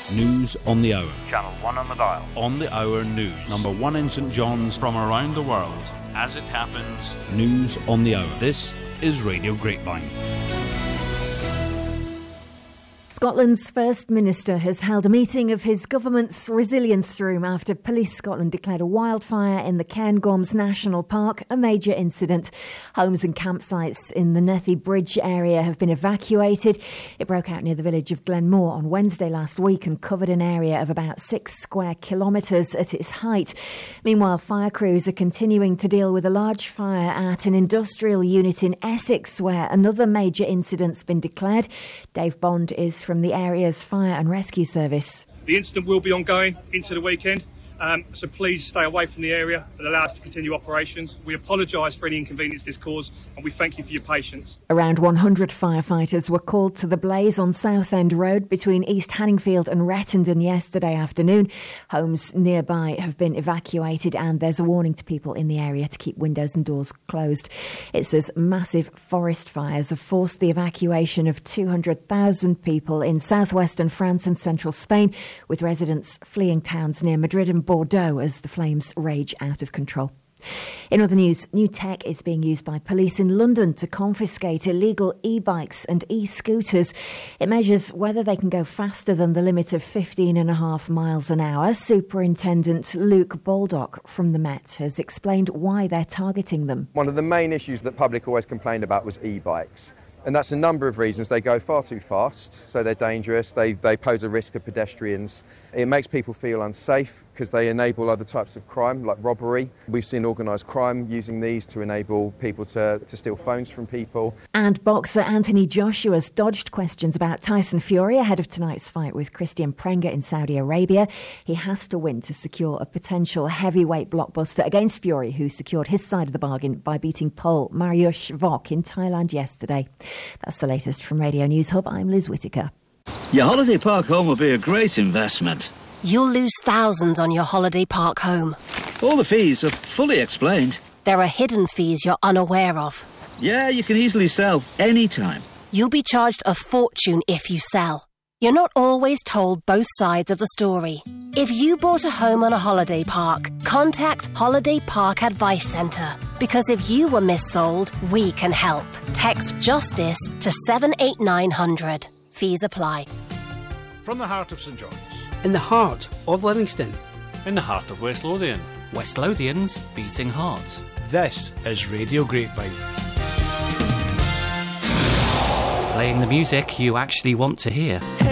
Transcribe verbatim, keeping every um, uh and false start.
News on the hour. Channel one on the dial. On the hour news. Number one in St John's. From around the world. As it happens. News on the hour. This is Radio Grapevine. Scotland's First Minister has held a meeting of his government's resilience room after Police Scotland declared a wildfire in the Cairngorms National Park a major incident. Homes and campsites in the Nethy Bridge area have been evacuated. It broke out near the village of Glenmore on Wednesday last week and covered an area of about six square kilometres at its height. Meanwhile, fire crews are continuing to deal with a large fire at an industrial unit in Essex where another major incident's been declared. Dave Bond is from the area's fire and rescue service. The incident will be ongoing into the weekend, um, so please stay away from the area and allow us to continue operations. We apologise for any inconvenience this caused and we thank you for your patience. Around one hundred firefighters were called to the blaze on Southend Road between East Hanningfield and Rettendon yesterday afternoon. Homes nearby have been evacuated and there's a warning to people in the area to keep windows and doors closed. It says massive forest fires have forced the evacuation of two hundred thousand people in southwestern France and central Spain, with residents fleeing towns near Madrid and Bordeaux as the flames rage out of control. In other news, new tech is being used by police in London to confiscate illegal e-bikes and e-scooters. It measures whether they can go faster than the limit of fifteen and a half miles an hour. Superintendent Luke Baldock from the Met has explained why they're targeting them. One of the main issues that public always complained about was e-bikes. And that's a number of reasons. They go far too fast, so they're dangerous. They, they pose a risk to pedestrians. It makes people feel unsafe because they enable other types of crime, like robbery. We've seen organised crime using these to enable people to, to steal phones from people. And boxer Anthony Joshua's dodged questions about Tyson Fury ahead of tonight's fight with Christian Prenga in Saudi Arabia. He has to win to secure a potential heavyweight blockbuster against Fury, who secured his side of the bargain by beating Pol Mariusz Vok in Thailand yesterday. That's the latest from Radio News Hub. I'm Liz Whittaker. Your holiday park home will be a great investment. You'll lose thousands on your holiday park home. All the fees are fully explained. There are hidden fees you're unaware of. Yeah, you can easily sell anytime. You'll be charged a fortune if you sell. You're not always told both sides of the story. If you bought a home on a holiday park, contact Holiday Park Advice Centre. Because if you were missold, we can help. Text JUSTICE to seven eight nine hundred. Fees apply. From the heart of St John's. In the heart of Livingston. In the heart of West Lothian. West Lothian's beating heart. This is Radio Grapevine. Playing the music you actually want to hear.